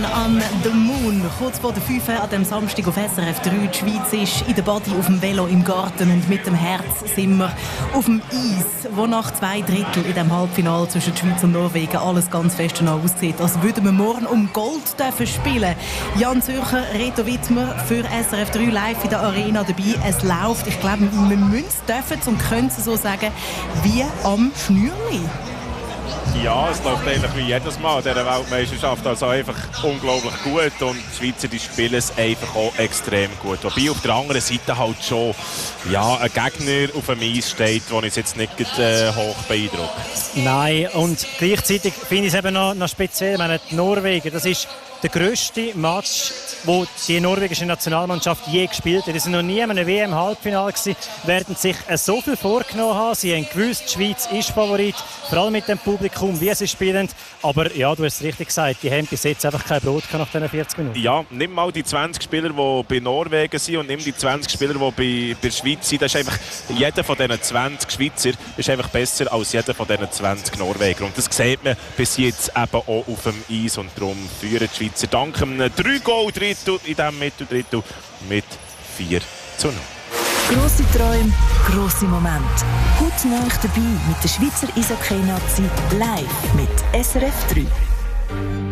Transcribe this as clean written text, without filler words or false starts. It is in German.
Man on the Moon. Kurz vor der 5 an dem Samstag auf SRF 3. Die Schweiz ist in der Body, auf dem Velo, im Garten und mit dem Herz sind wir auf dem Eis, wo nach 2/3 in dem Halbfinale zwischen der Schweiz und Norwegen alles ganz fest danach aussieht, als würden wir morgen um Gold dürfen spielen. Jan Zürcher, Reto Wittmer für SRF 3 live in der Arena dabei. Es läuft, ich glaube, wir müssen es, dürfen es und können es so sagen, wie am Schnürli. Ja, es läuft eigentlich wie jedes Mal in dieser Weltmeisterschaft. Also einfach unglaublich gut und die Schweizer die spielen es einfach auch extrem gut. Wobei auf der anderen Seite halt schon ein Gegner auf dem Eis steht, der uns jetzt nicht hoch beeindruckt. Nein, und gleichzeitig finde ich es eben noch speziell. Ich meine, Norwegen, das ist der grösste Match, den die norwegische Nationalmannschaft je gespielt hat. Sie waren noch nie in einem WM-Halbfinale, werden sich so viel vorgenommen haben. Sie haben gewusst, die Schweiz ist Favorit, vor allem mit dem Publikum, wie sie spielen. Aber ja, du hast es richtig gesagt, die haben bis jetzt einfach kein Brot nach diesen 40 Minuten. Ja, nimm mal die 20 Spieler, die bei Norwegen sind und nimm die 20 Spieler, die bei der Schweiz sind. Das ist einfach, jeder von diesen 20 Schweizer ist einfach besser als jeder von diesen 20 Norweger. Und das sieht man bis jetzt eben auch auf dem Eis. Und darum führen die Schweizer dank einem 3-Goal-Drittel in diesem Mitteldrittel mit 4:0. Grosse Träume, grosse Momente. Heute Nacht dabei mit der Schweizer Eishockey-Nazi live mit SRF 3.